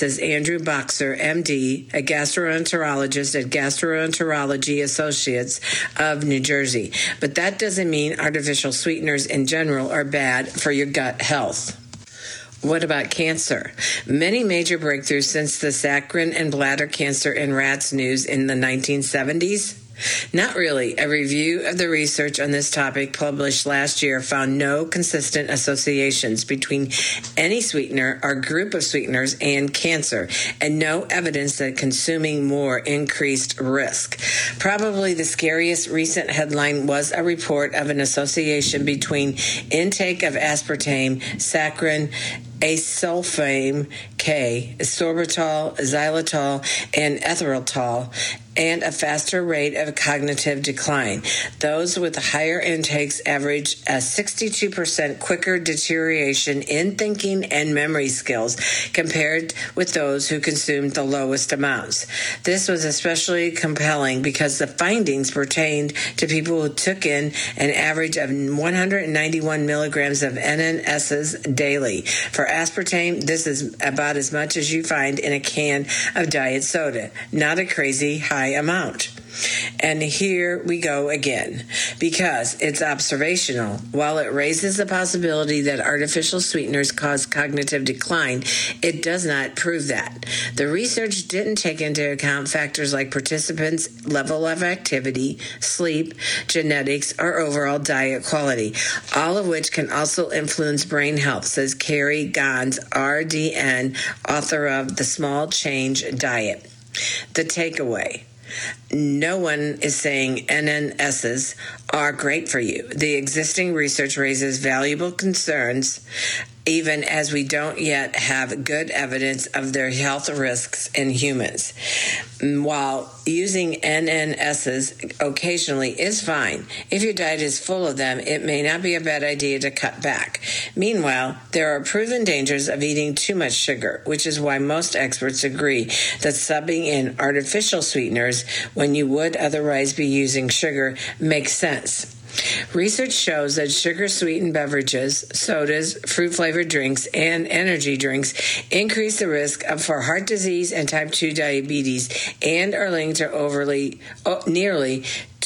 says Andrew Boxer, MD, a gastroenterologist at Gastroenterology Associates of New Jersey. But that doesn't mean artificial sweeteners in general are bad for your gut health. What about cancer? Many major breakthroughs since the saccharin and bladder cancer in rats news in the 1970s? Not really. A review of the research on this topic published last year found no consistent associations between any sweetener or group of sweeteners and cancer, and no evidence that consuming more increased risk. Probably the scariest recent headline was a report of an association between intake of aspartame, saccharin, acesulfame K, sorbitol, xylitol, and erythritol, and a faster rate of cognitive decline. Those with higher intakes average a 62% quicker deterioration in thinking and memory skills compared with those who consumed the lowest amounts. This was especially compelling because the findings pertained to people who took in an average of 191 milligrams of NNSs daily. For aspartame, this is about as much as you find in a can of diet soda. Not a crazy high amount. And here we go again, because it's observational. While it raises the possibility that artificial sweeteners cause cognitive decline, it does not prove that. The research didn't take into account factors like participants' level of activity, sleep, genetics, or overall diet quality, all of which can also influence brain health, says Carrie Gons, RDN, author of The Small Change Diet. The takeaway: no one is saying NNSs are great for you. The existing research raises valuable concerns, even as we don't yet have good evidence of their health risks in humans. While using NNSs occasionally is fine, if your diet is full of them, it may not be a bad idea to cut back. Meanwhile, there are proven dangers of eating too much sugar, which is why most experts agree that subbing in artificial sweeteners when you would otherwise be using sugar makes sense. Research shows that sugar-sweetened beverages, sodas, fruit-flavored drinks, and energy drinks increase the risk for heart disease and type 2 diabetes and are linked to nearly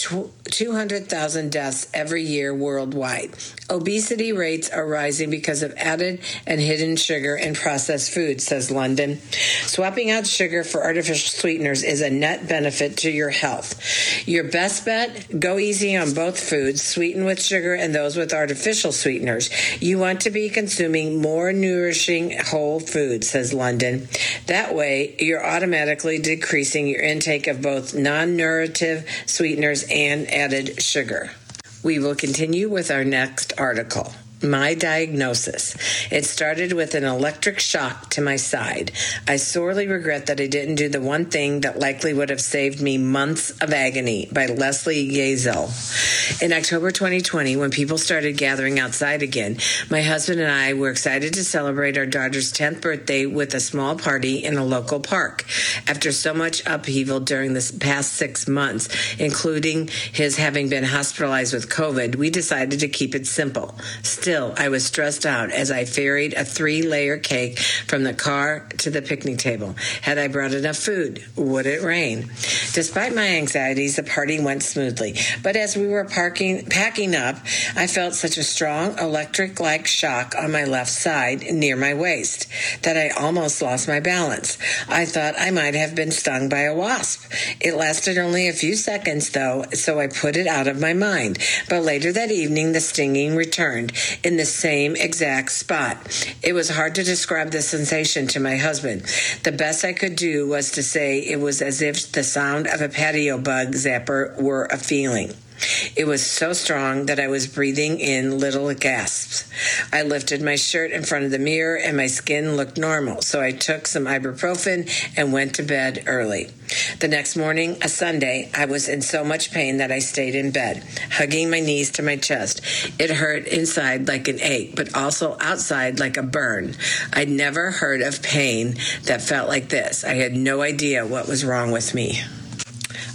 200,000 deaths every year worldwide. Obesity rates are rising because of added and hidden sugar in processed foods, says London. Swapping out sugar for artificial sweeteners is a net benefit to your health. Your best bet? Go easy on both foods, sweetened with sugar and those with artificial sweeteners. You want to be consuming more nourishing whole foods, says London. That way, you're automatically decreasing your intake of both non-nutritive sweeteners and added sugar. We will continue with our next article. My diagnosis. It started with an electric shock to my side. I sorely regret that I didn't do the one thing that likely would have saved me months of agony, by Leslie Yazel. In October 2020, when people started gathering outside again, my husband and I were excited to celebrate our daughter's 10th birthday with a small party in a local park. After so much upheaval during the past 6 months, including his having been hospitalized with COVID, we decided to keep it simple. Still, I was stressed out as I ferried a 3-layer cake from the car to the picnic table. Had I brought enough food? Would it rain? Despite my anxieties, the party went smoothly. But as we were packing up, I felt such a strong electric-like shock on my left side near my waist that I almost lost my balance. I thought I might have been stung by a wasp. It lasted only a few seconds, though, so I put it out of my mind. But later that evening, the stinging returned in the same exact spot. It was hard to describe the sensation to my husband. The best I could do was to say it was as if the sound of a patio bug zapper were a feeling. It was so strong that I was breathing in little gasps. I lifted my shirt in front of the mirror and my skin looked normal, so I took some ibuprofen and went to bed early. The next morning, a Sunday, I was in so much pain that I stayed in bed, hugging my knees to my chest. It hurt inside like an ache, but also outside like a burn. I'd never heard of pain that felt like this. I had no idea what was wrong with me.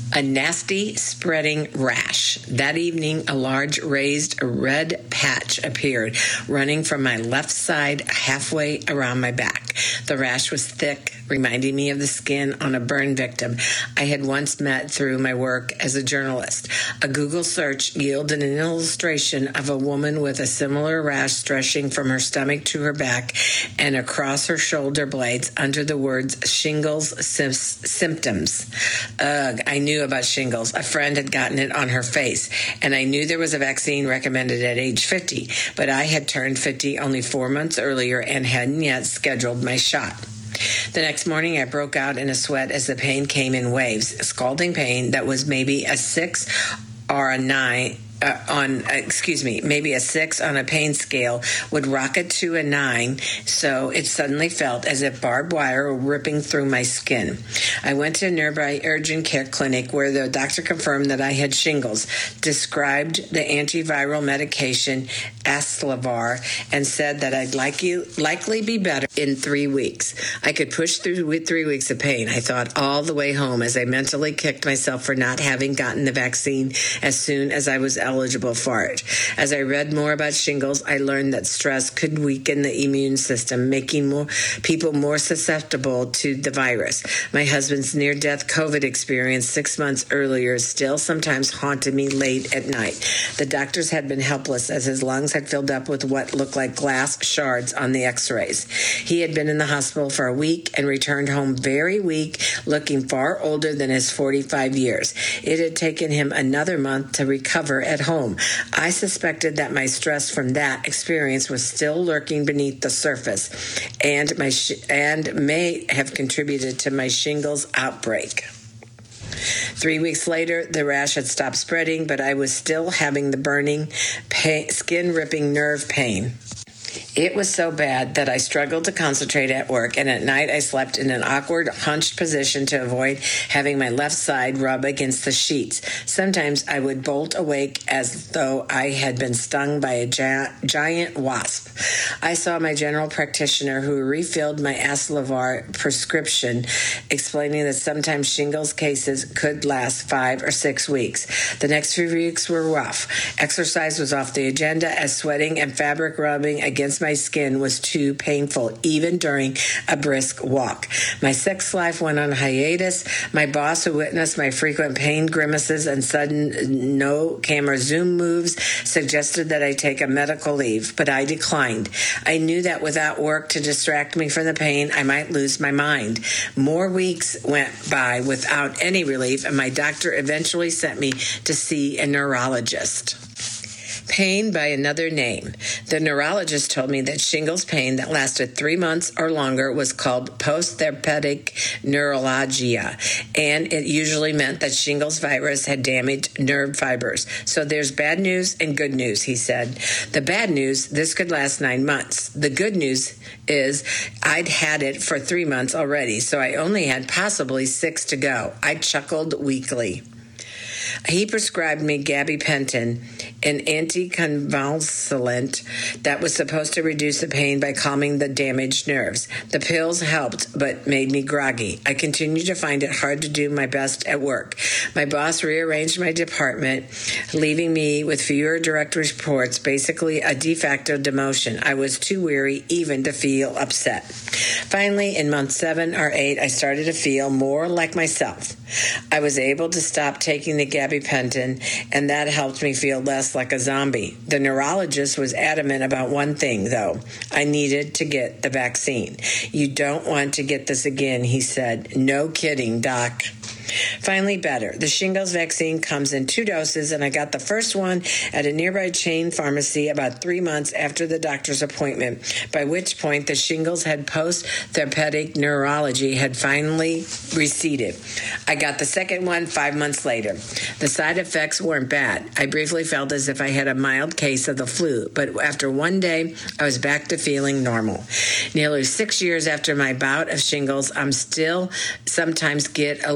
A nasty spreading rash. That evening, a large raised red patch appeared, running from my left side halfway around my back. The rash was thick, reminding me of the skin on a burn victim I had once met through my work as a journalist. A Google search yielded an illustration of a woman with a similar rash stretching from her stomach to her back and across her shoulder blades under the words shingles symptoms. Ugh, I knew about shingles. A friend had gotten it on her face, and I knew there was a vaccine recommended at age 50, but I had turned 50 only 4 months earlier and hadn't yet scheduled my shot. The next morning, I broke out in a sweat as the pain came in waves, scalding pain that was maybe a 6 or a 9. Maybe a 6 on a pain scale would rocket to a 9, so it suddenly felt as if barbed wire were ripping through my skin. I went to a nearby urgent care clinic where the doctor confirmed that I had shingles, described the antiviral medication Aslavar, and said that I'd likely be better in 3 weeks. I could push through with 3 weeks of pain, I thought, all the way home as I mentally kicked myself for not having gotten the vaccine as soon as I was eligible for it. As I read more about shingles, I learned that stress could weaken the immune system, making people more susceptible to the virus. My husband's near-death COVID experience 6 months earlier still sometimes haunted me late at night. The doctors had been helpless as his lungs had filled up with what looked like glass shards on the x-rays. He had been in the hospital for a week and returned home very weak, looking far older than his 45 years. It had taken him another month to recover at home. I suspected that my stress from that experience was still lurking beneath the surface and may have contributed to my shingles outbreak. 3 weeks later, the rash had stopped spreading, but I was still having the burning, skin-ripping nerve pain. It was so bad that I struggled to concentrate at work, and at night I slept in an awkward, hunched position to avoid having my left side rub against the sheets. Sometimes I would bolt awake as though I had been stung by a giant wasp. I saw my general practitioner, who refilled my Aslavar prescription, explaining that sometimes shingles cases could last 5 or 6 weeks. The next few weeks were rough. Exercise was off the agenda as sweating and fabric rubbing against my skin was too painful, even during a brisk walk. My sex life went on hiatus. My boss, who witnessed my frequent pain grimaces and sudden no-camera Zoom moves, suggested that I take a medical leave, but I declined. I knew that without work to distract me from the pain, I might lose my mind. More weeks went by without any relief, and my doctor eventually sent me to see a neurologist. Pain by another name. The neurologist told me that shingles pain that lasted 3 months or longer was called post-therapeutic neuralgia, and it usually meant that shingles virus had damaged nerve fibers. So there's bad news and good news, he said. The bad news, this could last 9 months. The good news is I'd had it for 3 months already, so I only had possibly 6 to go. I chuckled weakly. He prescribed me gabapentin, an anticonvulsant that was supposed to reduce the pain by calming the damaged nerves. The pills helped, but made me groggy. I continued to find it hard to do my best at work. My boss rearranged my department, leaving me with fewer direct reports, basically a de facto demotion. I was too weary even to feel upset. Finally, in month 7 or 8, I started to feel more like myself. I was able to stop taking the gabapentin, and that helped me feel less like a zombie. The neurologist was adamant about one thing, though. I needed to get the vaccine. You don't want to get this again, he said. No kidding, Doc. Finally better. The shingles vaccine comes in 2 doses, and I got the first one at a nearby chain pharmacy about 3 months after the doctor's appointment, by which point the shingles had post-therapeutic neurology had finally receded. I got the second one 5 months later. The side effects weren't bad. I briefly felt as if I had a mild case of the flu, but after one day, I was back to feeling normal. Nearly 6 years after my bout of shingles, I'm still sometimes get a little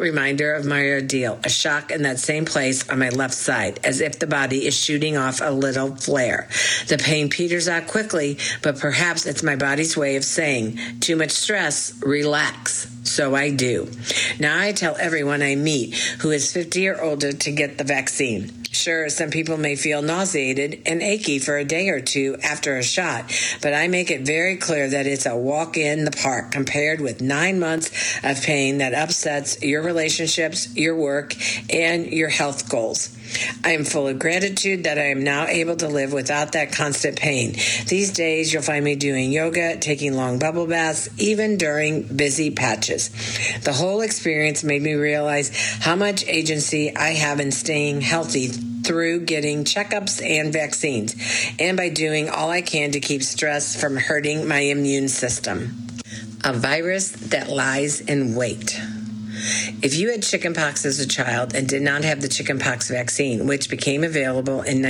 reminder of my ordeal, a shock in that same place on my left side, as if the body is shooting off a little flare. The pain peters out quickly, but perhaps it's my body's way of saying, too much stress, relax. So I do. Now I tell everyone I meet who is 50 or older to get the vaccine. Sure, some people may feel nauseated and achy for a day or two after a shot, but I make it very clear that it's a walk in the park compared with 9 months of pain that upsets your relationships, your work, and your health goals. I am full of gratitude that I am now able to live without that constant pain. These days, you'll find me doing yoga, taking long bubble baths, even during busy patches. The whole experience made me realize how much agency I have in staying healthy through getting checkups and vaccines, and by doing all I can to keep stress from hurting my immune system. A virus that lies in wait. If you had chickenpox as a child and did not have the chickenpox vaccine, which became available in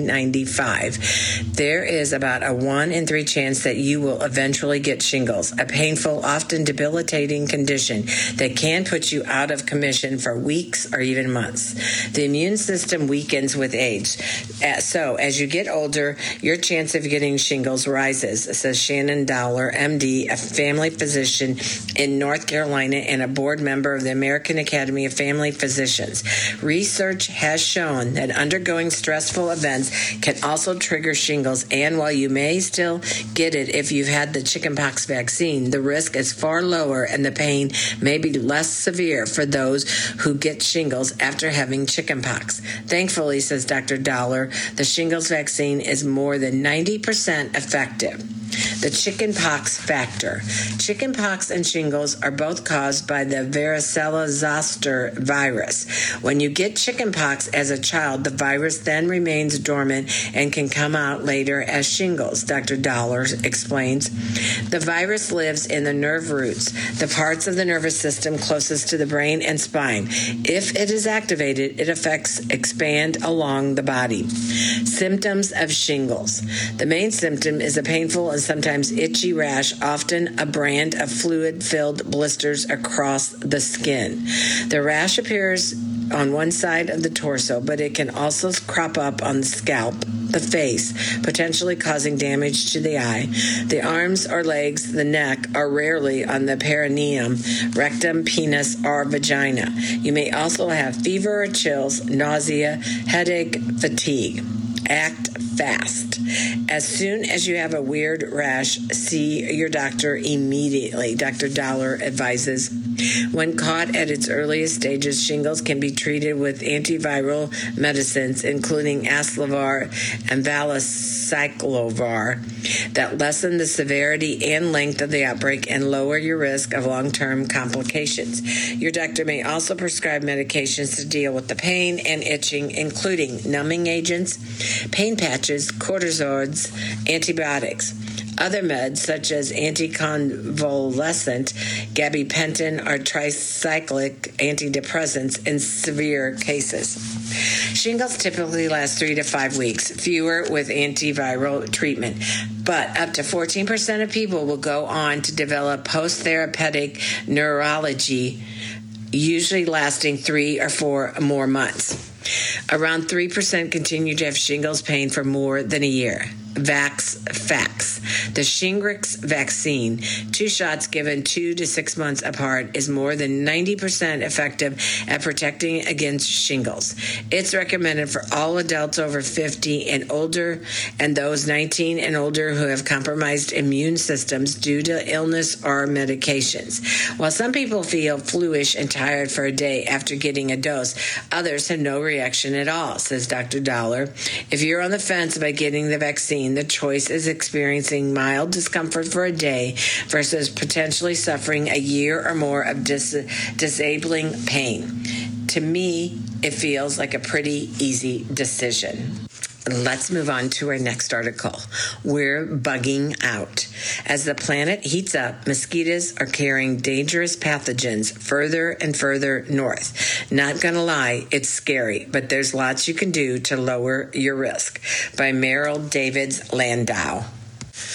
1995, there is about a 1 in 3 chance that you will eventually get shingles, a painful, often debilitating condition that can put you out of commission for weeks or even months. The immune system weakens with age. So as you get older, your chance of getting shingles rises, says Shannon Dowler, MD, a family physician in North Carolina and a board member of the American Academy of Family Physicians. Research has shown that undergoing stressful events can also trigger shingles, and while you may still get it if you've had the chickenpox vaccine, the risk is far lower and the pain may be less severe for those who get shingles after having chickenpox. Thankfully, says Dr. Dowler, the shingles vaccine is more than 90% effective. The chickenpox factor. Chickenpox and shingles are both caused by the varicella zoster virus. When you get chickenpox as a child, the virus then remains dormant and can come out later as shingles, Dr. Dowler explains. The virus lives in the nerve roots, the parts of the nervous system closest to the brain and spine. If it is activated, it affects expand along the body. Symptoms of shingles. The main symptom is a painful and sometimes itchy rash, often a brand of fluid-filled blisters across the skin. The rash appears on one side of the torso, but it can also crop up on the scalp, the face, potentially causing damage to the eye. The arms or legs, the neck, are rarely on the perineum, rectum, penis, or vagina. You may also have fever or chills, nausea, headache, fatigue. Act fast. As soon as you have a weird rash, see your doctor immediately, Dr. Dowler advises. When caught at its earliest stages, shingles can be treated with antiviral medicines, including Aslavar and Valacyclovar, that lessen the severity and length of the outbreak and lower your risk of long-term complications. Your doctor may also prescribe medications to deal with the pain and itching, including numbing agents, pain patches, cortisoids, antibiotics. Other meds, such as anticonvulsant, gabapentin, or tricyclic antidepressants in severe cases. Shingles typically last 3 to 5 weeks, fewer with antiviral treatment. But up to 14% of people will go on to develop post-therapeutic neurology, usually lasting 3 or 4 more months. Around 3% continue to have shingles pain for more than a year. Facts. The Shingrix vaccine, 2 shots given 2 to 6 months apart, is more than 90% effective at protecting against shingles. It's recommended for all adults over 50 and older, and those 19 and older who have compromised immune systems due to illness or medications. While some people feel fluish and tired for a day after getting a dose, others have no reaction at all, says Dr. Dowler. If you're on the fence about getting the vaccine, the choice is experiencing mild discomfort for a day versus potentially suffering a year or more of disabling pain. To me, it feels like a pretty easy decision. Let's move on to our next article. We're bugging out. As the planet heats up, mosquitoes are carrying dangerous pathogens further and further north. Not gonna lie, it's scary, but there's lots you can do to lower your risk. By Meryl Davids Landau.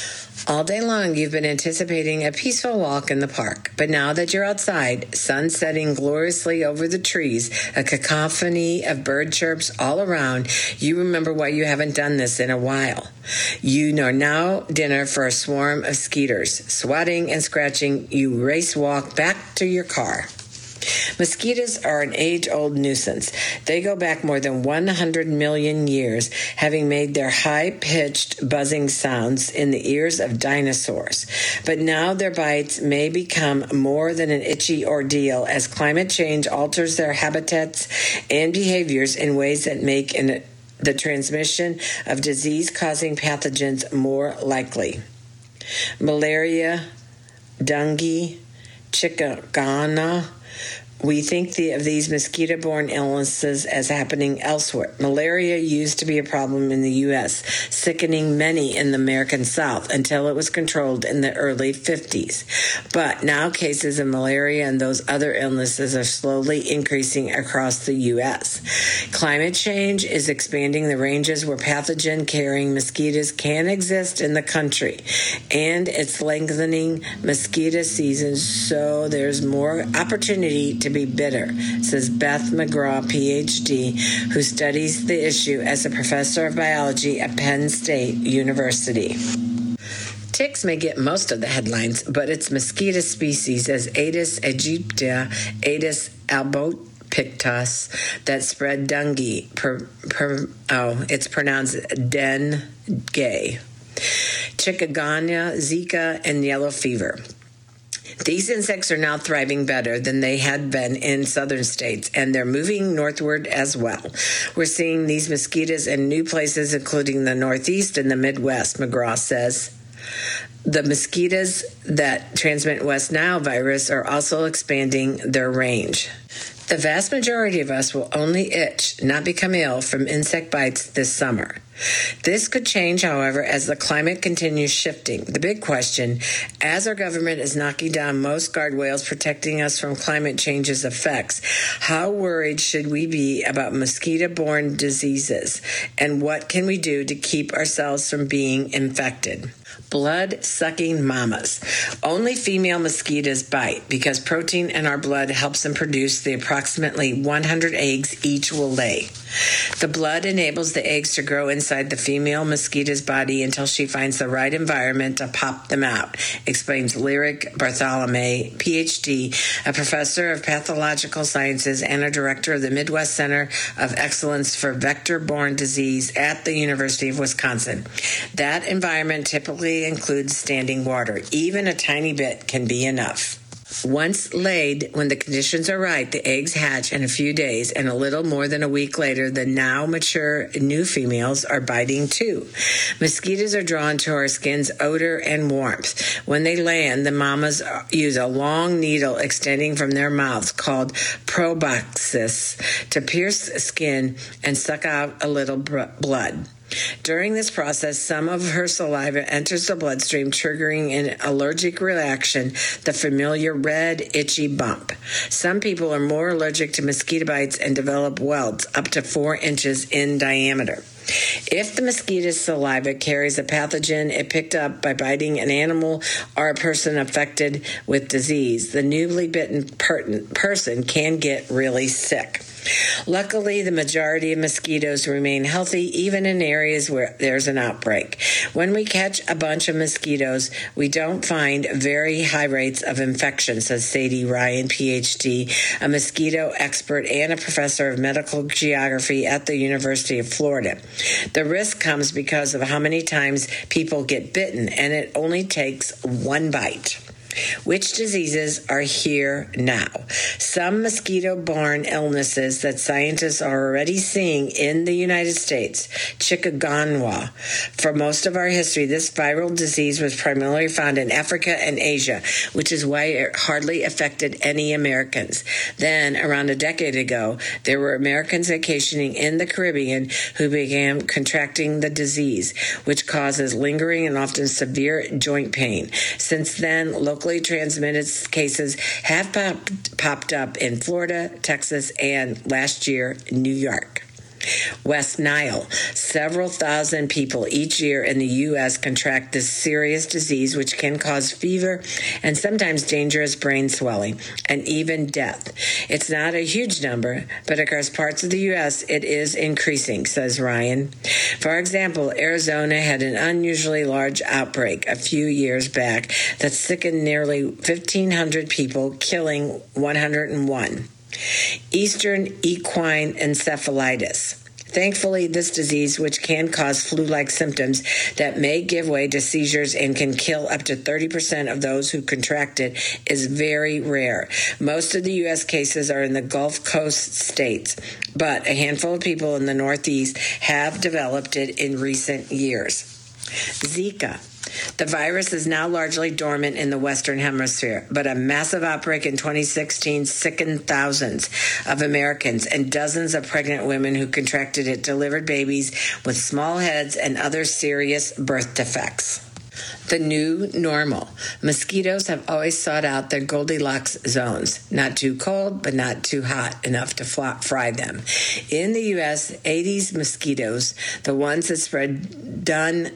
All day long, you've been anticipating a peaceful walk in the park. But now that you're outside, sun setting gloriously over the trees, a cacophony of bird chirps all around, you remember why you haven't done this in a while. You are now dinner for a swarm of skeeters. Swatting and scratching, you race walk back to your car. Mosquitoes are an age-old nuisance. They go back more than 100 million years, having made their high-pitched buzzing sounds in the ears of dinosaurs. But now their bites may become more than an itchy ordeal as climate change alters their habitats and behaviors in ways that make the transmission of disease-causing pathogens more likely. Malaria, dengue, chikungunya. We think of these mosquito-borne illnesses as happening elsewhere. Malaria used to be a problem in the U.S., sickening many in the American South until it was controlled in the early 50s. But now cases of malaria and those other illnesses are slowly increasing across the U.S. Climate change is expanding the ranges where pathogen-carrying mosquitoes can exist in the country, and it's lengthening mosquito seasons, so there's more opportunity to be bitter, says Beth McGraw, PhD, who studies the issue as a professor of biology at Penn State University. Ticks may get most of the headlines, but its mosquito species as Aedes aegypti, Aedes albopictus, that spread dengue. It's pronounced dengue, chikungunya, Zika, and yellow fever. These insects are now thriving better than they had been in southern states, and they're moving northward as well. We're seeing these mosquitoes in new places, including the Northeast and the Midwest, McGraw says. The mosquitoes that transmit West Nile virus are also expanding their range. The vast majority of us will only itch, not become ill, from insect bites this summer. This could change, however, as the climate continues shifting. The big question, as our government is knocking down most guardrails protecting us from climate change's effects, how worried should we be about mosquito-borne diseases? And what can we do to keep ourselves from being infected? Blood-sucking mamas. Only female mosquitoes bite because protein in our blood helps them produce the approximately 100 eggs each will lay. The blood enables the eggs to grow inside the female mosquito's body until she finds the right environment to pop them out, explains Lyric Bartholomew, PhD, a professor of pathological sciences and a director of the Midwest Center of Excellence for Vector-Borne Disease at the University of Wisconsin. That environment typically includes standing water. Even a tiny bit can be enough. Once laid, when the conditions are right, the eggs hatch in a few days, and a little more than a week later, the now mature new females are biting too. Mosquitoes are drawn to our skin's odor and warmth. When they land, the mamas use a long needle extending from their mouths called proboscis to pierce skin and suck out a little blood. During this process, some of her saliva enters the bloodstream, triggering an allergic reaction, the familiar red, itchy bump. Some people are more allergic to mosquito bites and develop welts up to 4 inches in diameter. If the mosquito's saliva carries a pathogen it picked up by biting an animal or a person affected with disease, the newly bitten person can get really sick. Luckily, the majority of mosquitoes remain healthy even in areas where there's an outbreak. When we catch a bunch of mosquitoes, we don't find very high rates of infection, says Sadie Ryan, PhD, a mosquito expert and a professor of medical geography at the University of Florida. The risk comes because of how many times people get bitten, and it only takes one bite. Which diseases are here now? Some mosquito-borne illnesses that scientists are already seeing in the United States. Chikungunya. For most of our history, this viral disease was primarily found in Africa and Asia, which is why it hardly affected any Americans. Then, around a decade ago, there were Americans vacationing in the Caribbean who began contracting the disease, which causes lingering and often severe joint pain. Since then, locally transmitted cases have popped up in Florida, Texas, and last year, New York. West Nile. Several thousand people each year in the U.S. contract this serious disease, which can cause fever and sometimes dangerous brain swelling and even death. It's not a huge number, but across parts of the U.S. it is increasing, says Ryan. For example, Arizona had an unusually large outbreak a few years back that sickened nearly 1,500 people, killing 101. Eastern equine encephalitis. Thankfully, this disease, which can cause flu-like symptoms that may give way to seizures and can kill up to 30% of those who contract it, is very rare. Most of the U.S. cases are in the Gulf Coast states, but a handful of people in the Northeast have developed it in recent years. Zika. The virus is now largely dormant in the Western Hemisphere, but a massive outbreak in 2016 sickened thousands of Americans, and dozens of pregnant women who contracted it delivered babies with small heads and other serious birth defects. The new normal. Mosquitoes have always sought out their Goldilocks zones. Not too cold, but not too hot enough to fry them. In the U.S., Aedes mosquitoes, the ones that spread dengue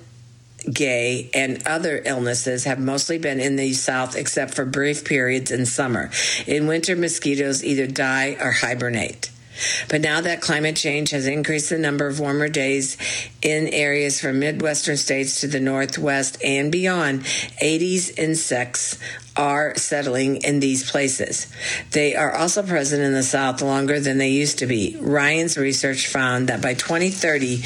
and other illnesses, have mostly been in the South except for brief periods in summer. In winter, mosquitoes either die or hibernate. But now that climate change has increased the number of warmer days in areas from Midwestern states to the Northwest and beyond, Aedes insects are settling in these places. They are also present in the South longer than they used to be. Ryan's research found that by 2030,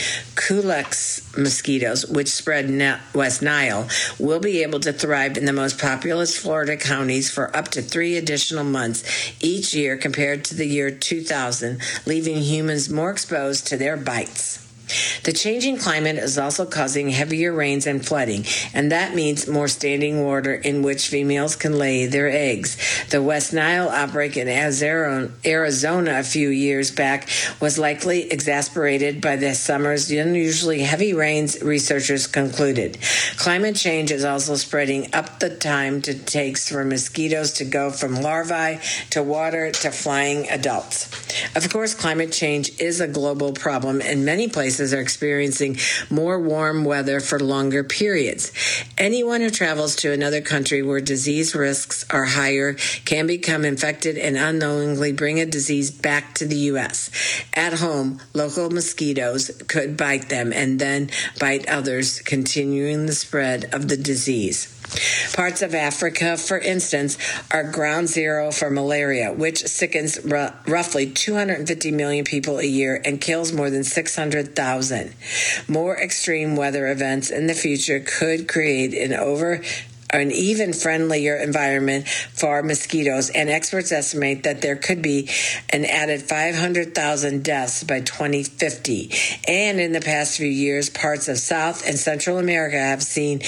Culex mosquitoes, which spread West Nile, will be able to thrive in the most populous Florida counties for up to 3 additional months each year compared to the year 2000, leaving humans more exposed to their bites. The changing climate is also causing heavier rains and flooding, and that means more standing water in which females can lay their eggs. The West Nile outbreak in Arizona a few years back was likely exacerbated by the summer's unusually heavy rains, researchers concluded. Climate change is also spreading up the time it takes for mosquitoes to go from larvae to water to flying adults. Of course, climate change is a global problem, and many places are experiencing more warm weather for longer periods. Anyone who travels to another country where disease risks are higher can become infected and unknowingly bring a disease back to the U.S. At home, local mosquitoes could bite them and then bite others, continuing the spread of the disease. Parts of Africa, for instance, are ground zero for malaria, which sickens roughly 250 million people a year and kills more than 600,000. More extreme weather events in the future could create an even friendlier environment for mosquitoes, and experts estimate that there could be an added 500,000 deaths by 2050. And in the past few years, parts of South and Central America have seen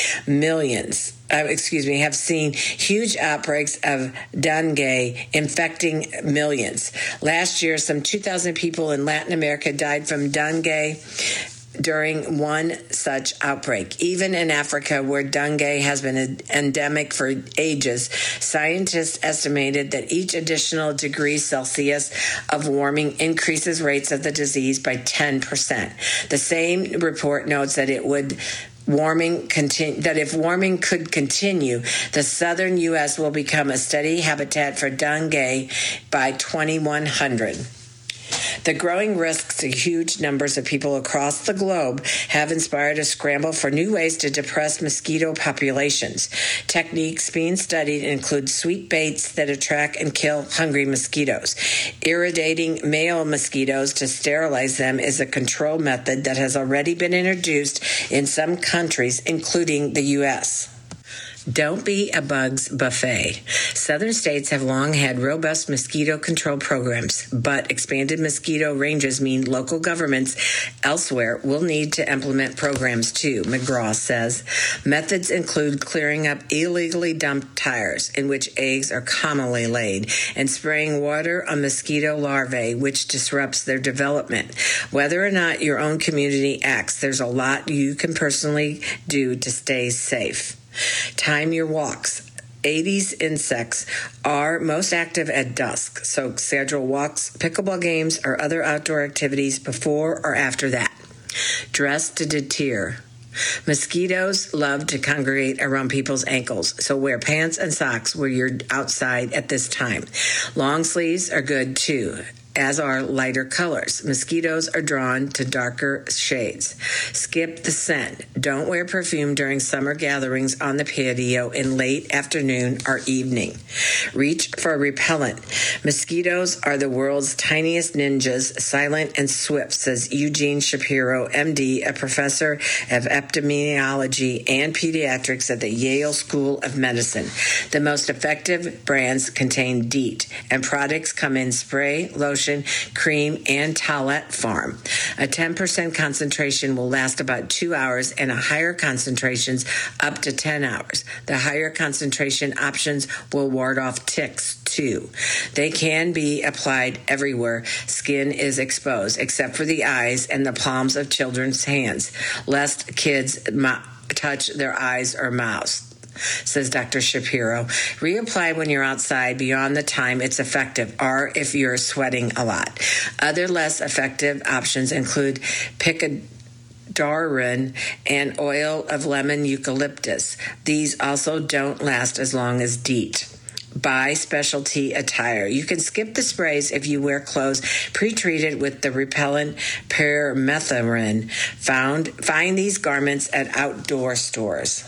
huge outbreaks of dengue infecting millions. Last year, some 2,000 people in Latin America died from dengue during one such outbreak. Even in Africa, where dengue has been endemic for ages, scientists estimated that each additional degree Celsius of warming increases rates of the disease by 10%. The same report notes that if warming could continue, the southern U.S. will become a steady habitat for dengue by 2100. The growing risks to huge numbers of people across the globe have inspired a scramble for new ways to depress mosquito populations. Techniques being studied include sweet baits that attract and kill hungry mosquitoes. Irradiating male mosquitoes to sterilize them is a control method that has already been introduced in some countries, including the U.S. Don't be a bugs buffet. Southern states have long had robust mosquito control programs, but expanded mosquito ranges mean local governments elsewhere will need to implement programs too, McGraw says. Methods include clearing up illegally dumped tires in which eggs are commonly laid and spraying water on mosquito larvae, which disrupts their development. Whether or not your own community acts, there's a lot you can personally do to stay safe. Time your walks. Aedes insects are most active at dusk, so schedule walks, pickleball games, or other outdoor activities before or after that. Dress to deter. Mosquitoes love to congregate around people's ankles, so wear pants and socks where you're outside at this time. Long sleeves are good too, as are lighter colors. Mosquitoes are drawn to darker shades. Skip the scent. Don't wear perfume during summer gatherings on the patio in late afternoon or evening. Reach for repellent. Mosquitoes are the world's tiniest ninjas, silent and swift, says Eugene Shapiro, MD, a professor of epidemiology and pediatrics at the Yale School of Medicine. The most effective brands contain DEET, and products come in spray, lotion, cream, and towelette form. A 10% concentration will last about 2 hours, and a higher concentrations up to 10 hours. The higher concentration options will ward off ticks too. They can be applied everywhere skin is exposed, except for the eyes and the palms of children's hands, lest kids touch their eyes or mouths, says Dr. Shapiro. Reapply when you're outside beyond the time it's effective, or if you're sweating a lot. Other less effective options include Picadarn and oil of lemon eucalyptus. These also don't last as long as DEET. Buy specialty attire. You can skip the sprays if you wear clothes pre-treated with the repellent permethrin. Find these garments at outdoor stores.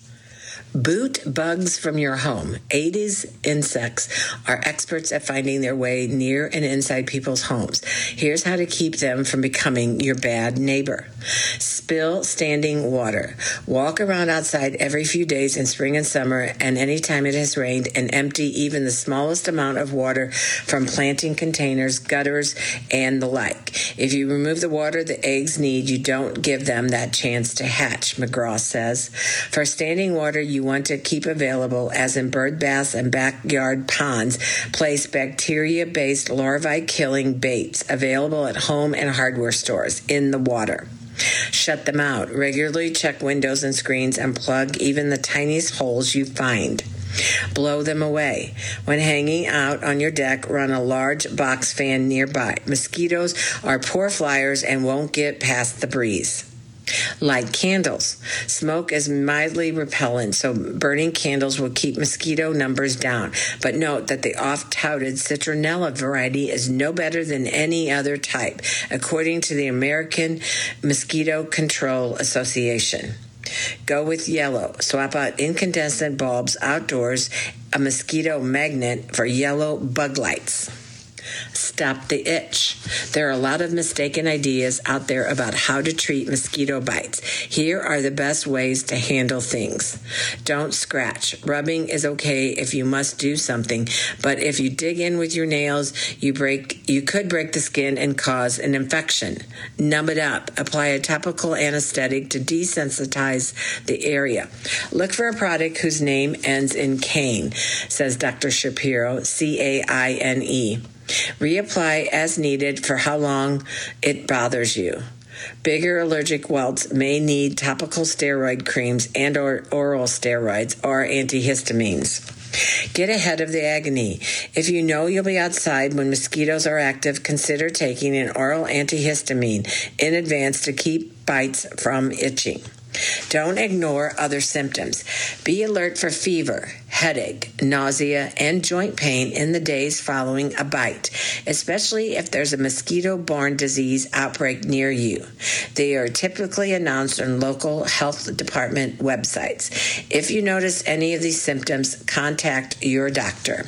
Boot bugs from your home. Aedes insects are experts at finding their way near and inside people's homes. Here's how to keep them from becoming your bad neighbor. Spill standing water. Walk around outside every few days in spring and summer and anytime it has rained, and empty even the smallest amount of water from planting containers, gutters, and the like. If you remove the water the eggs need, you don't give them that chance to hatch, McGraw says. For standing water, you want to keep available, as in bird baths and backyard ponds, place bacteria-based larvae-killing baits available at home and hardware stores in the water. Shut them out. Regularly check windows and screens and plug even the tiniest holes you find. Blow them away. When hanging out on your deck, run a large box fan nearby. Mosquitoes are poor flyers and won't get past the breeze. Light candles. Smoke is mildly repellent, so burning candles will keep mosquito numbers down. But note that the oft-touted citronella variety is no better than any other type, according to the American Mosquito Control Association. Go with yellow. Swap out incandescent bulbs outdoors, a mosquito magnet for yellow bug lights. Stop the itch. There are a lot of mistaken ideas out there about how to treat mosquito bites. Here are the best ways to handle things. Don't scratch. Rubbing is okay if you must do something, but if you dig in with your nails, you could break the skin and cause an infection. Numb it up. Apply a topical anesthetic to desensitize the area. Look for a product whose name ends in cane, says Dr. Shapiro, CAINE. Reapply as needed for how long it bothers you. Bigger allergic welts may need topical steroid creams and or oral steroids or antihistamines. Get ahead of the agony. If you know you'll be outside when mosquitoes are active, consider taking an oral antihistamine in advance to keep bites from itching. Don't ignore other symptoms. Be alert for fever, headache, nausea, and joint pain in the days following a bite, especially if there's a mosquito-borne disease outbreak near you. They are typically announced on local health department websites. If you notice any of these symptoms, contact your doctor.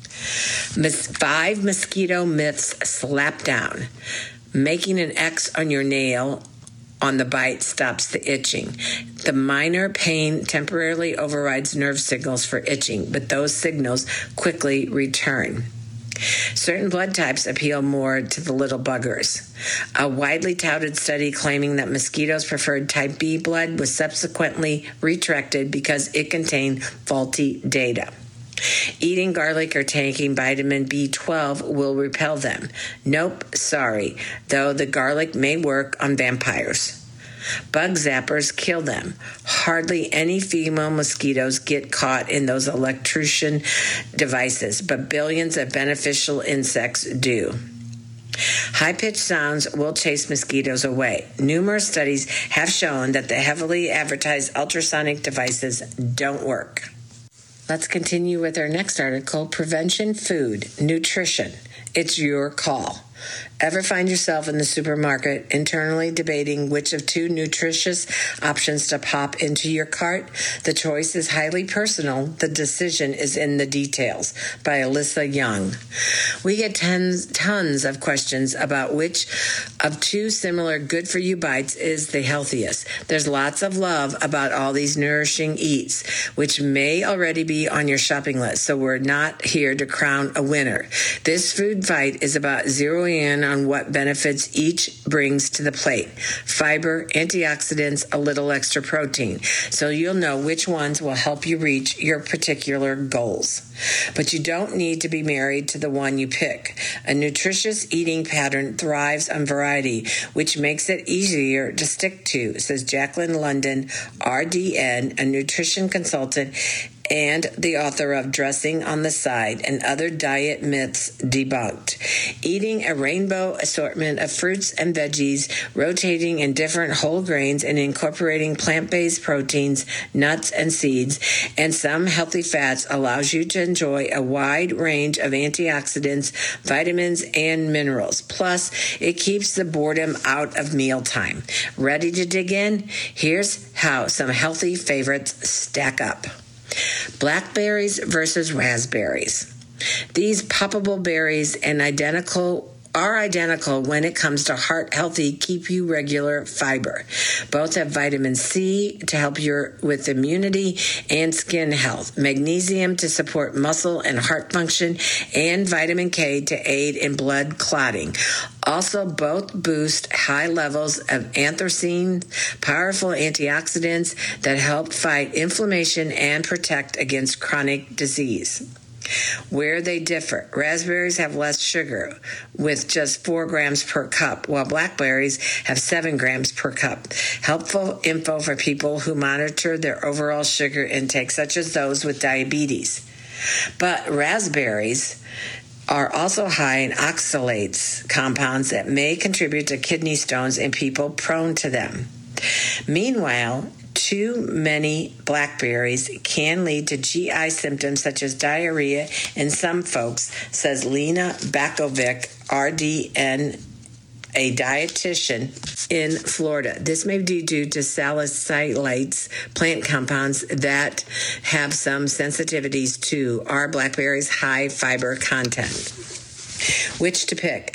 5 mosquito myths slap down. Making an X on your nail on the bite stops the itching. The minor pain temporarily overrides nerve signals for itching, but those signals quickly return. Certain blood types appeal more to the little buggers. A widely touted study claiming that mosquitoes preferred type B blood was subsequently retracted because it contained faulty data. Eating garlic or taking vitamin B12 will repel them. Nope, sorry, though the garlic may work on vampires. Bug zappers kill them. Hardly any female mosquitoes get caught in those electrocution devices, but billions of beneficial insects do. High-pitched sounds will chase mosquitoes away. Numerous studies have shown that the heavily advertised ultrasonic devices don't work. Let's continue with our next article, Prevention Food, Nutrition. It's your call. Ever find yourself in the supermarket internally debating which of two nutritious options to pop into your cart? The choice is highly personal. The decision is in the details. By Alyssa Young. We get tons of questions about which of two similar good-for-you bites is the healthiest. There's lots of love about all these nourishing eats, which may already be on your shopping list, so we're not here to crown a winner. This food fight is about zeroing in on what benefits each brings to the plate. Fiber, antioxidants, a little extra protein. So you'll know which ones will help you reach your particular goals. But you don't need to be married to the one you pick. A nutritious eating pattern thrives on variety, which makes it easier to stick to, says Jacqueline London, RDN, a nutrition consultant and the author of Dressing on the Side and Other Diet Myths Debunked. Eating a rainbow assortment of fruits and veggies, rotating in different whole grains, and incorporating plant-based proteins, nuts, and seeds, and some healthy fats allows you to enjoy a wide range of antioxidants, vitamins, and minerals. Plus, it keeps the boredom out of mealtime. Ready to dig in? Here's how some healthy favorites stack up. Blackberries versus raspberries. These poppable berries are identical when it comes to heart-healthy, keep you regular fiber. Both have vitamin C to help you with immunity and skin health, magnesium to support muscle and heart function, and vitamin K to aid in blood clotting. Also, both boost high levels of anthracene, powerful antioxidants that help fight inflammation and protect against chronic disease. Where they differ, raspberries have less sugar with just 4 grams per cup, while blackberries have 7 grams per cup. Helpful info for people who monitor their overall sugar intake, such as those with diabetes. But raspberries are also high in oxalates compounds that may contribute to kidney stones in people prone to them. Meanwhile, too many blackberries can lead to GI symptoms such as diarrhea in some folks, says Lena Bakovic, RDN, a dietitian in Florida. This may be due to salicylates, plant compounds that have some sensitivities to our blackberries' high fiber content. Which to pick?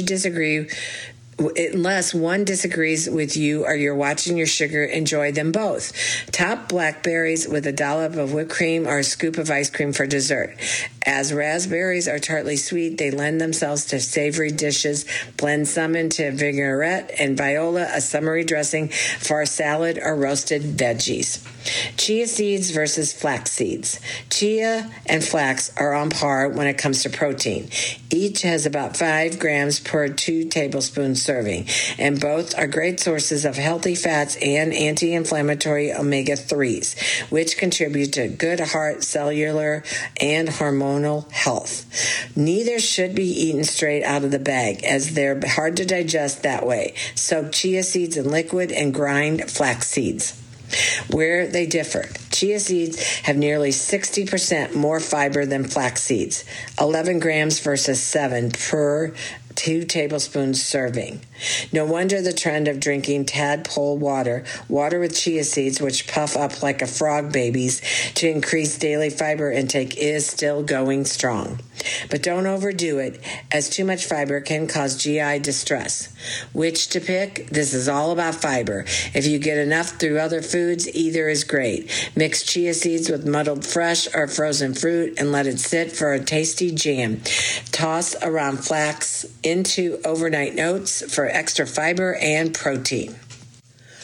Unless one disagrees with you or you're watching your sugar, enjoy them both. Top blackberries with a dollop of whipped cream or a scoop of ice cream for dessert. As raspberries are tartly sweet, they lend themselves to savory dishes. Blend some into vinaigrette and viola, a summery dressing for a salad or roasted veggies. Chia seeds versus flax seeds. Chia and flax are on par when it comes to protein. Each has about 5 grams per 2 tablespoons serving, and both are great sources of healthy fats and anti-inflammatory omega-3s, which contribute to good heart, cellular, and hormonal health. Neither should be eaten straight out of the bag, as they're hard to digest that way. Soak chia seeds in liquid and grind flax seeds. Where they differ. Chia seeds have nearly 60% more fiber than flax seeds, 11 grams versus 7 per 2 tablespoons serving. No wonder the trend of drinking tadpole water with chia seeds, which puff up like a frog babies to increase daily fiber intake, is still going strong. But don't overdo it, as too much fiber can cause GI distress. Which to pick? This is all about fiber. If you get enough through other foods, either is great. Mix chia seeds with muddled fresh or frozen fruit and let it sit for a tasty jam. Toss around flax into overnight oats for extra fiber and protein.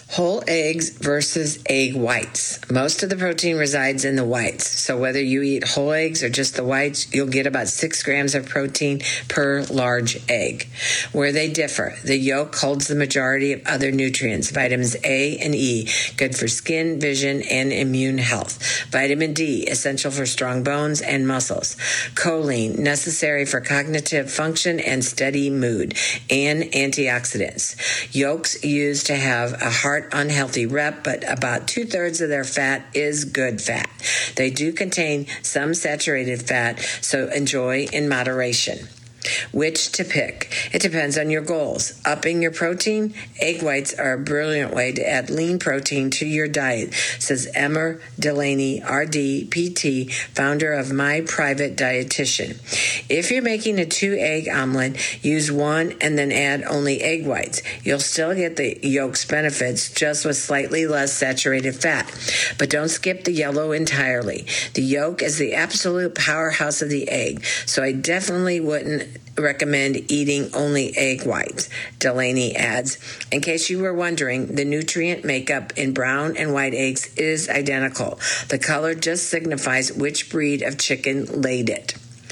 Whole eggs versus egg whites. Most of the protein resides in the whites. So whether you eat whole eggs or just the whites, you'll get about 6 grams of protein per large egg. Where they differ, the yolk holds the majority of other nutrients, vitamins A and E, good for skin, vision, and immune health. Vitamin D, essential for strong bones and muscles. Choline, necessary for cognitive function and steady mood. And antioxidants. Yolks used to have a heart unhealthy rep, but about 2/3 of their fat is good fat. They do contain some saturated fat, so enjoy in moderation. Which to pick? It depends on your goals. Upping your protein? Egg whites are a brilliant way to add lean protein to your diet, says Emma Delaney, RD, PT, founder of My Private Dietitian. If you're making a 2-egg omelet, use 1 and then add only egg whites. You'll still get the yolk's benefits, just with slightly less saturated fat. But don't skip the yellow entirely. The yolk is the absolute powerhouse of the egg, so I definitely wouldn't recommend eating only egg whites, Delaney adds. In case you were wondering, the nutrient makeup in brown and white eggs is identical. The color just signifies which breed of chicken laid it.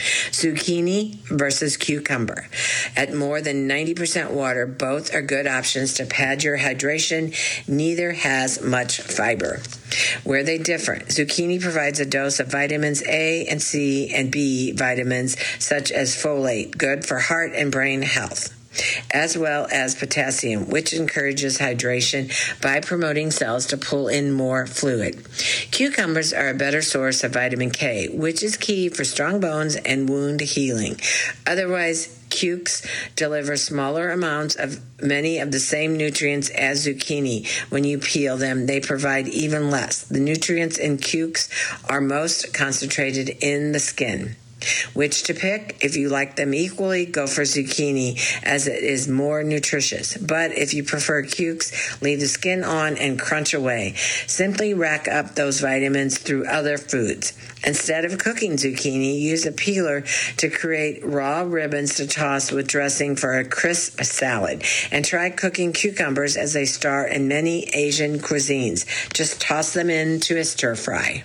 Zucchini versus cucumber. At more than 90% water, both are good options to pad your hydration. Neither has much fiber. Where they differ, zucchini provides a dose of vitamins A and C and B vitamins, such as folate, good for heart and brain health, as well as potassium, which encourages hydration by promoting cells to pull in more fluid. Cucumbers are a better source of vitamin K, which is key for strong bones and wound healing. Otherwise, cukes deliver smaller amounts of many of the same nutrients as zucchini. When you peel them, they provide even less. The nutrients in cukes are most concentrated in the skin. Which to pick? If you like them equally, go for zucchini, as it is more nutritious. But if you prefer cukes, leave the skin on and crunch away. Simply rack up those vitamins through other foods. Instead of cooking zucchini, use a peeler to create raw ribbons to toss with dressing for a crisp salad. And try cooking cucumbers as they star in many Asian cuisines. Just toss them into a stir fry.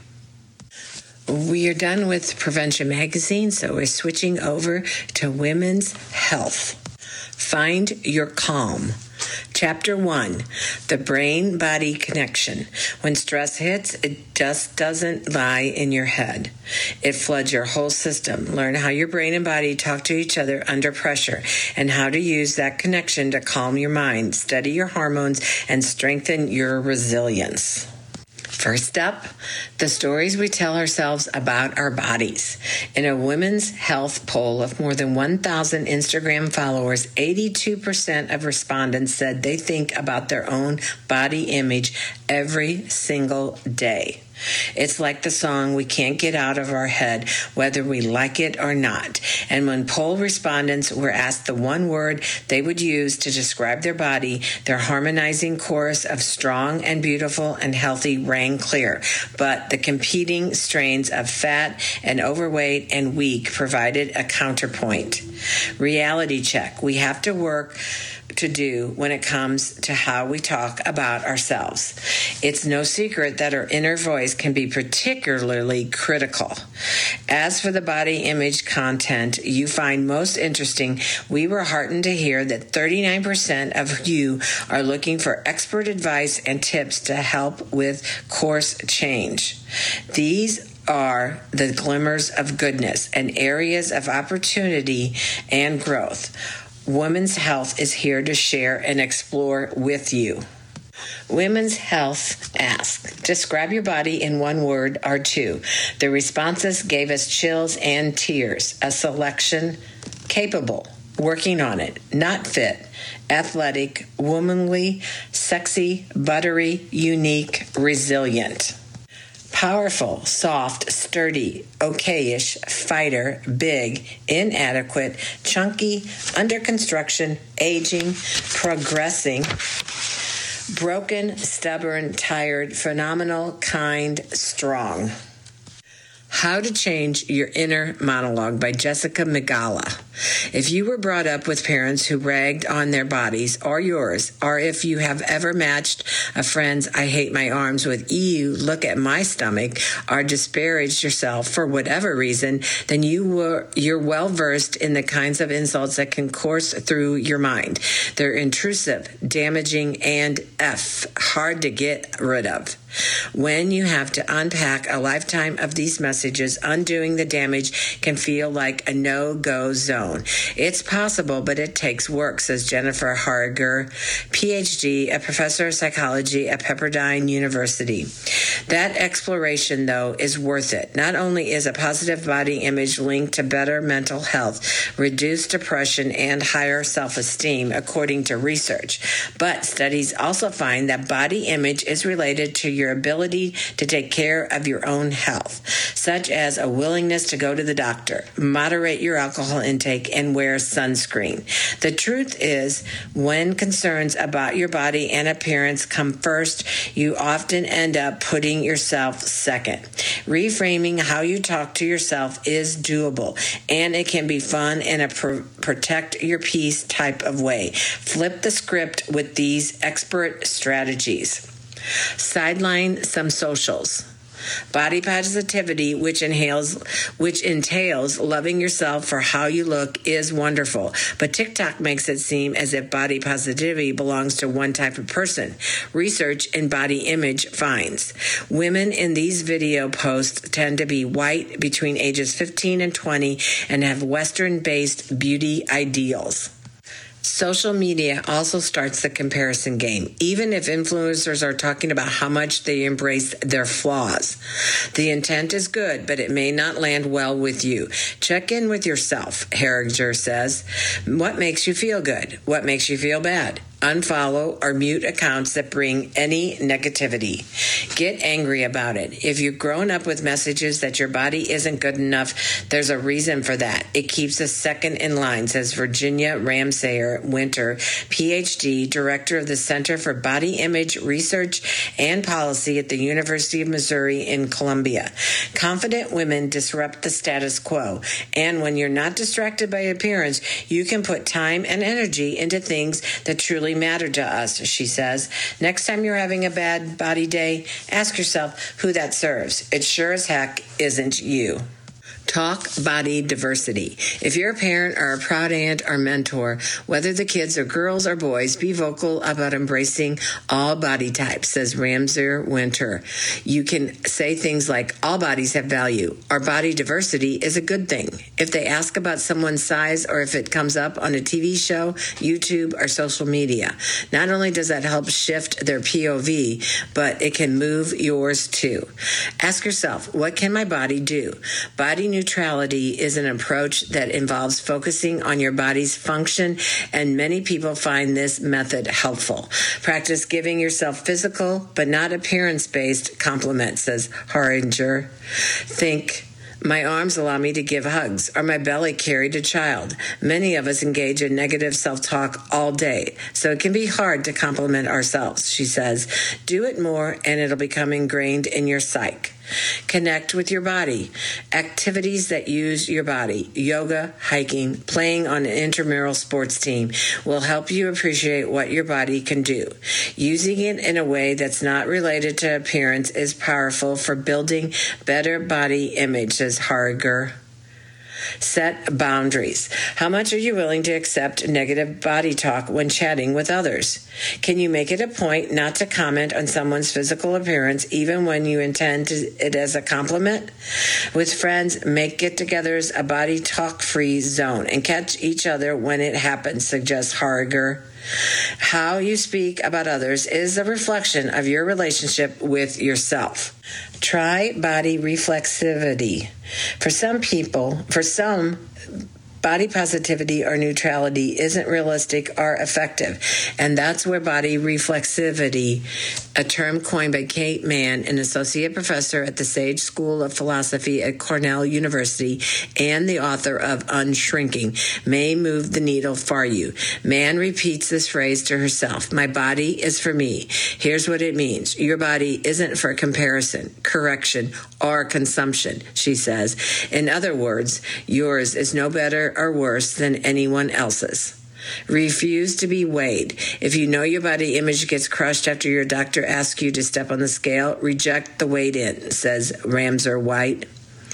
We are done with Prevention Magazine, so we're switching over to Women's Health. Find Your Calm. Chapter 1, the brain-body connection. When stress hits, it just doesn't lie in your head. It floods your whole system. Learn how your brain and body talk to each other under pressure and how to use that connection to calm your mind, steady your hormones, and strengthen your resilience. First up, the stories we tell ourselves about our bodies. In a women's health poll of more than 1,000 Instagram followers, 82% of respondents said they think about their own body image every single day. It's like the song we can't get out of our head, whether we like it or not. And when poll respondents were asked the one word they would use to describe their body, their harmonizing chorus of strong and beautiful and healthy rang clear. But the competing strains of fat and overweight and weak provided a counterpoint. Reality check. We have to work to do when it comes to how we talk about ourselves. It's no secret that our inner voice can be particularly critical. As for the body image content you find most interesting, we were heartened to hear that 39% of you are looking for expert advice and tips to help with course change. These are the glimmers of goodness and areas of opportunity and growth. Women's Health is here to share and explore with you. Women's Health asked, describe your body in one word or two. The responses gave us chills and tears. A selection: capable, working on it, not fit, athletic, womanly, sexy, buttery, unique, resilient. Powerful, soft, sturdy, okayish, fighter, big, inadequate, chunky, under construction, aging, progressing, broken, stubborn, tired, phenomenal, kind, strong. How to Change Your Inner Monologue by Jessica Migala. If you were brought up with parents who ragged on their bodies or yours, or if you have ever matched a friend's "I hate my arms" with "ew, look at my stomach," or disparaged yourself for whatever reason, then you're well versed in the kinds of insults that can course through your mind. They're intrusive, damaging, and hard to get rid of. When you have to unpack a lifetime of these messages, undoing the damage can feel like a no-go zone. It's possible, but it takes work, says Jennifer Harger, PhD, a professor of psychology at Pepperdine University. That exploration, though, is worth it. Not only is a positive body image linked to better mental health, reduced depression, and higher self-esteem, according to research, but studies also find that body image is related to your ability to take care of your own health, such as a willingness to go to the doctor, moderate your alcohol intake, and wear sunscreen. The truth is, when concerns about your body and appearance come first, you often end up putting yourself second. Reframing how you talk to yourself is doable, and it can be fun in a protect your peace type of way. Flip the script with these expert strategies. Sideline some socials. Body positivity, which entails loving yourself for how you look, is wonderful. But TikTok makes it seem as if body positivity belongs to one type of person. Research in body image finds women in these video posts tend to be white, between ages 15 and 20, and have Western-based beauty ideals. Social media also starts the comparison game, even if influencers are talking about how much they embrace their flaws. The intent is good, but it may not land well with you. Check in with yourself, Harringer says. What makes you feel good? What makes you feel bad? Unfollow or mute accounts that bring any negativity. Get angry about it. If you've grown up with messages that your body isn't good enough, there's a reason for that. It keeps us second in line, says Virginia Ramsayer Winter, PhD, Director of the Center for Body Image Research and Policy at the University of Missouri in Columbia. Confident women disrupt the status quo, and when you're not distracted by appearance, you can put time and energy into things that truly matter to us, she says. Next time you're having a bad body day, ask yourself who that serves. It sure as heck isn't you. Talk body diversity. If you're a parent or a proud aunt or mentor, whether the kids are girls or boys, be vocal about embracing all body types, says Ramsayer Winter. You can say things like, all bodies have value, or body diversity is a good thing. If they ask about someone's size or if it comes up on a TV show, YouTube, or social media, not only does that help shift their POV, but it can move yours too. Ask yourself, what can my body do? Body neutrality is an approach that involves focusing on your body's function, and many people find this method helpful. Practice giving yourself physical but not appearance-based compliments, says Haringer. Think, my arms allow me to give hugs, or my belly carried a child. Many of us engage in negative self-talk all day, so it can be hard to compliment ourselves, she says. Do it more, and it'll become ingrained in your psyche. Connect with your body. Activities that use your body, yoga, hiking, playing on an intramural sports team, will help you appreciate what your body can do. Using it in a way that's not related to appearance is powerful for building better body image, says Harger. Set boundaries. How much are you willing to accept negative body talk when chatting with others? Can you make it a point not to comment on someone's physical appearance even when you intend it as a compliment? With friends, make get-togethers a body talk-free zone and catch each other when it happens, suggests Harger. How you speak about others is a reflection of your relationship with yourself. Try body reflexivity. For some, body positivity or neutrality isn't realistic or effective, and that's where body reflexivity, a term coined by Kate Mann, an associate professor at the Sage School of Philosophy at Cornell University and the author of Unshrinking, may move the needle for you. Mann repeats this phrase to herself: my body is for me. Here's what it means. Your body isn't for comparison, correction, or consumption, she says. In other words, yours is no better better or worse than anyone else's. Refuse to be weighed. If you know your body image gets crushed after your doctor asks you to step on the scale, reject the weighed in, says Ramser White.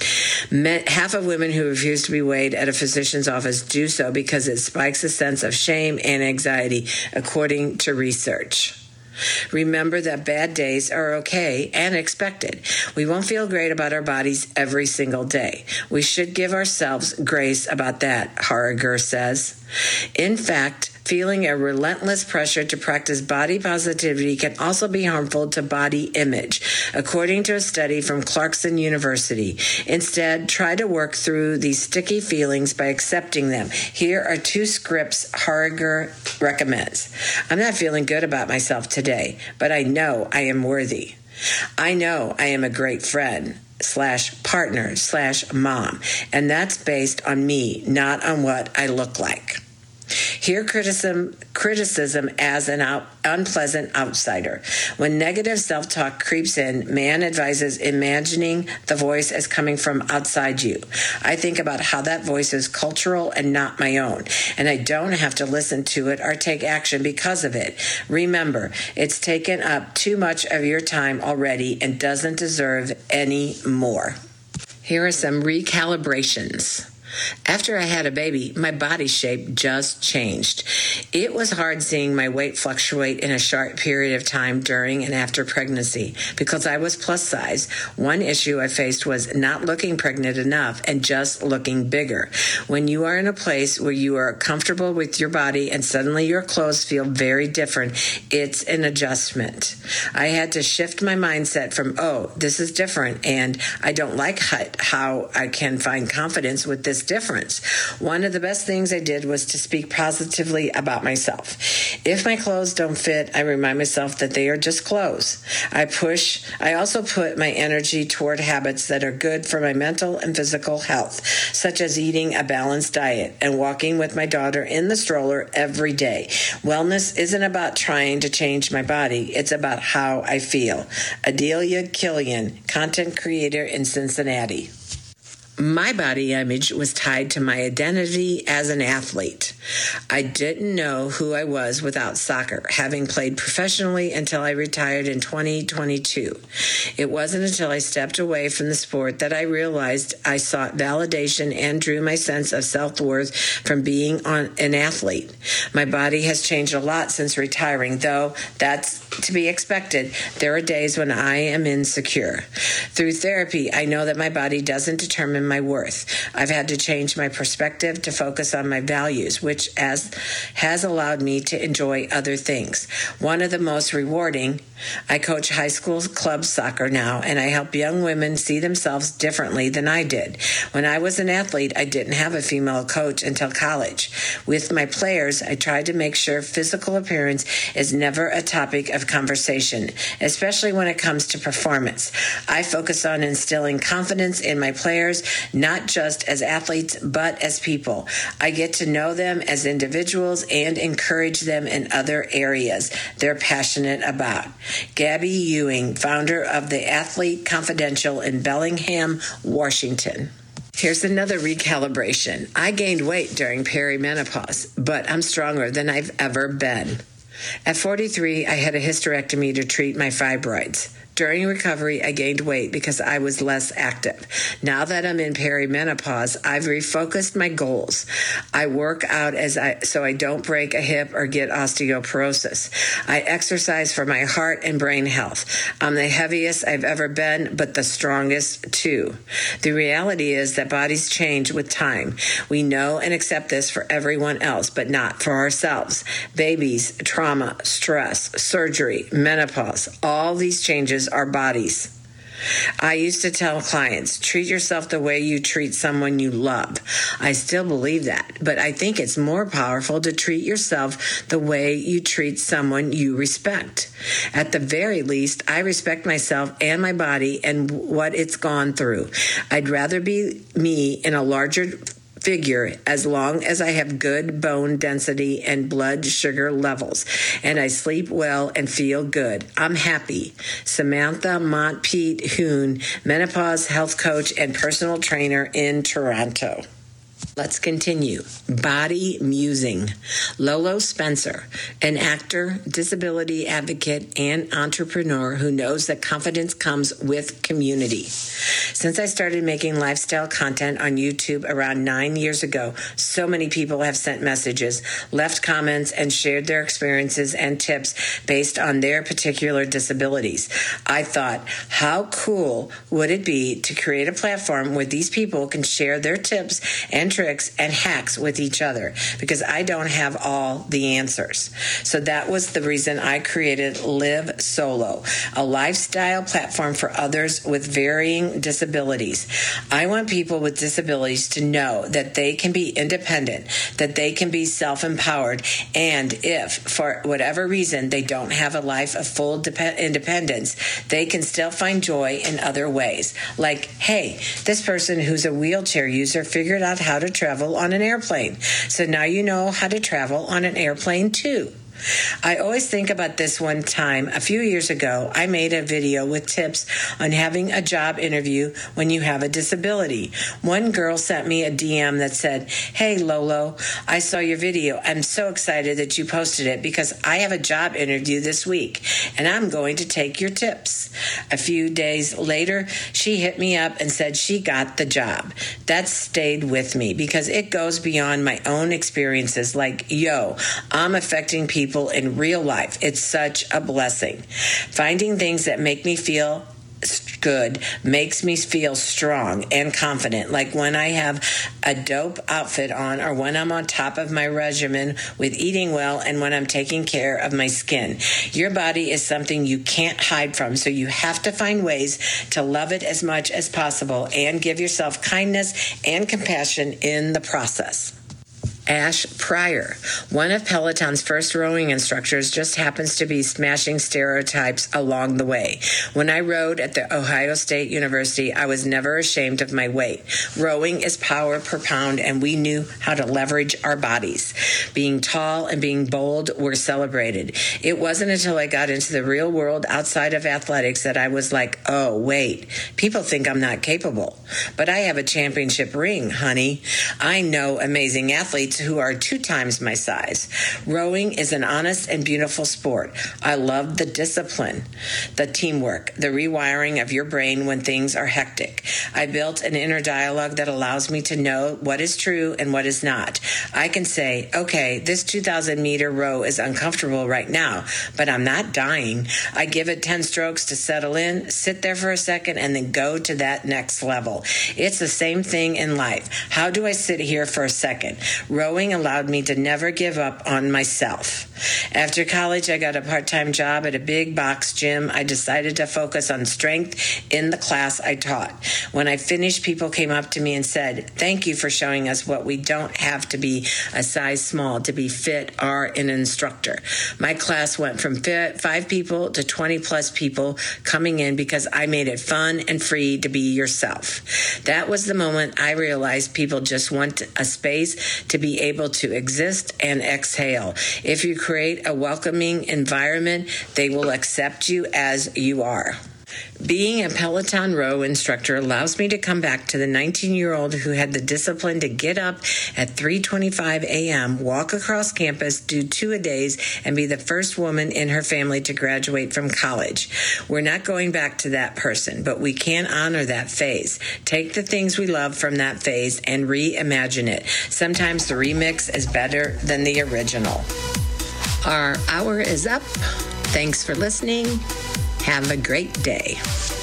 Half of women who refuse to be weighed at a physician's office do so because it spikes a sense of shame and anxiety, according to research. Remember that bad days are okay and expected. We won't feel great about our bodies every single day. We should give ourselves grace about that, Harriger says. In fact, feeling a relentless pressure to practice body positivity can also be harmful to body image, according to a study from Clarkson University. Instead, try to work through these sticky feelings by accepting them. Here are 2 scripts Harriger recommends. I'm not feeling good about myself today, but I know I am worthy. I know I am a great friend / partner / mom, and that's based on me, not on what I look like. Hear criticism as an unpleasant outsider. When negative self-talk creeps in, man advises imagining the voice as coming from outside you. I think about how that voice is cultural and not my own, and I don't have to listen to it or take action because of it. Remember, it's taken up too much of your time already and doesn't deserve any more. Here are some recalibrations. After I had a baby, my body shape just changed. It was hard seeing my weight fluctuate in a short period of time during and after pregnancy because I was plus size. One issue I faced was not looking pregnant enough and just looking bigger. When you are in a place where you are comfortable with your body and suddenly your clothes feel very different, it's an adjustment. I had to shift my mindset from, oh, this is different, and I don't like how I can find confidence with this difference. One of the best things I did was to speak positively about myself. If my clothes don't fit, I remind myself that they are just clothes. I also put my energy toward habits that are good for my mental and physical health, such as eating a balanced diet and walking with my daughter in the stroller every day. Wellness isn't about trying to change my body. It's about how I feel. Adelia Killian, content creator in Cincinnati. My body image was tied to my identity as an athlete. I didn't know who I was without soccer, having played professionally until I retired in 2022. It wasn't until I stepped away from the sport that I realized I sought validation and drew my sense of self-worth from being an athlete. My body has changed a lot since retiring, though that's to be expected. There are days when I am insecure. Through therapy, I know that my body doesn't determine my worth. I've had to change my perspective to focus on my values, which has allowed me to enjoy other things. One of the most rewarding, I coach high school club soccer now, and I help young women see themselves differently than I did. When I was an athlete, I didn't have a female coach until college. With my players, I tried to make sure physical appearance is never a topic of conversation, especially when it comes to performance. I focus on instilling confidence in my players, not just as athletes, but as people. I get to know them as individuals and encourage them in other areas they're passionate about. Gabby Ewing, founder of the Athlete Confidential in Bellingham, Washington. Here's another recalibration. I gained weight during perimenopause, but I'm stronger than I've ever been. At 43, I had a hysterectomy to treat my fibroids. During recovery, I gained weight because I was less active. Now that I'm in perimenopause, I've refocused my goals. I work out so I don't break a hip or get osteoporosis. I exercise for my heart and brain health. I'm the heaviest I've ever been, but the strongest too. The reality is that bodies change with time. We know and accept this for everyone else, but not for ourselves. Babies, trauma, stress, surgery, menopause, all these changes our bodies. I used to tell clients, treat yourself the way you treat someone you love. I still believe that, but I think it's more powerful to treat yourself the way you treat someone you respect. At the very least, I respect myself and my body and what it's gone through. I'd rather be me in a larger figure as long as I have good bone density and blood sugar levels, and I sleep well and feel good. I'm happy. Samantha Montpeet Hoon, menopause health coach and personal trainer in Toronto. Let's continue. Body musing. Lolo Spencer, an actor, disability advocate, and entrepreneur who knows that confidence comes with community. Since I started making lifestyle content on YouTube around 9 years ago, so many people have sent messages, left comments, and shared their experiences and tips based on their particular disabilities. I thought, how cool would it be to create a platform where these people can share their tips and tricks and hacks with each other, because I don't have all the answers. So that was the reason I created Live Solo, a lifestyle platform for others with varying disabilities. I want people with disabilities to know that they can be independent, that they can be self-empowered, and if, for whatever reason, they don't have a life of full independence, they can still find joy in other ways. Like, hey, this person who's a wheelchair user figured out how to travel on an airplane. So now you know how to travel on an airplane too. I always think about this one time. A few years ago, I made a video with tips on having a job interview when you have a disability. One girl sent me a DM that said, "Hey, Lolo, I saw your video. I'm so excited that you posted it because I have a job interview this week, and I'm going to take your tips." A few days later, she hit me up and said she got the job. That stayed with me because it goes beyond my own experiences. Like, yo, I'm affecting people in real life. It's such a blessing. Finding things that make me feel good makes me feel strong and confident, like when I have a dope outfit on, or when I'm on top of my regimen with eating well, and when I'm taking care of my skin. Your body is something you can't hide from, so you have to find ways to love it as much as possible and give yourself kindness and compassion in the process. Ash Pryor, one of Peloton's first rowing instructors, just happens to be smashing stereotypes along the way. When I rowed at the Ohio State University, I was never ashamed of my weight. Rowing is power per pound, and we knew how to leverage our bodies. Being tall and being bold were celebrated. It wasn't until I got into the real world outside of athletics that I was like, oh, wait, people think I'm not capable. But I have a championship ring, honey. I know amazing athletes who are 2 times my size. Rowing is an honest and beautiful sport. I love the discipline, the teamwork, the rewiring of your brain when things are hectic. I built an inner dialogue that allows me to know what is true and what is not. I can say, okay, this 2,000-meter row is uncomfortable right now, but I'm not dying. I give it 10 strokes to settle in, sit there for a second, and then go to that next level. It's the same thing in life. How do I sit here for a second? Rowing allowed me to never give up on myself. After college, I got a part-time job at a big box gym. I decided to focus on strength in the class I taught. When I finished, people came up to me and said, "Thank you for showing us what we don't have to be a size small to be fit or an instructor." My class went from 5 people to 20-plus people coming in because I made it fun and free to be yourself. That was the moment I realized people just want a space to be able to exist and exhale. If you create a welcoming environment, they will accept you as you are. Being a Peloton row instructor allows me to come back to the 19-year-old who had the discipline to get up at 3:25 a.m., walk across campus, do 2-a-days, and be the first woman in her family to graduate from college. We're not going back to that person, but we can honor that phase. Take the things we love from that phase and reimagine it. Sometimes the remix is better than the original. Our hour is up. Thanks for listening. Have a great day.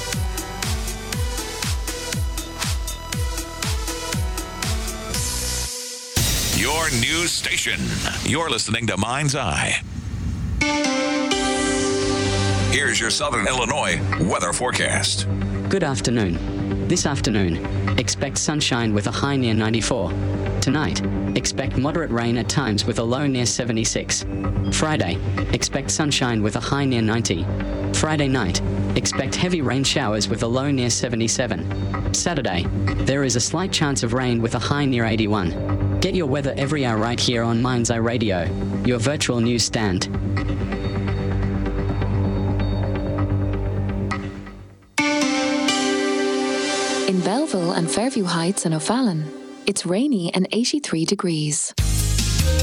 Your news station. You're listening to Mind's Eye. Here's your Southern Illinois weather forecast. Good afternoon. This afternoon, expect sunshine with a high near 94. Tonight, expect moderate rain at times with a low near 76. Friday, expect sunshine with a high near 90. Friday night, expect heavy rain showers with a low near 77. Saturday, there is a slight chance of rain with a high near 81. Get your weather every hour right here on Mind's Eye Radio, your virtual news stand. In Belleville and Fairview Heights in O'Fallon, It's rainy and 83 degrees.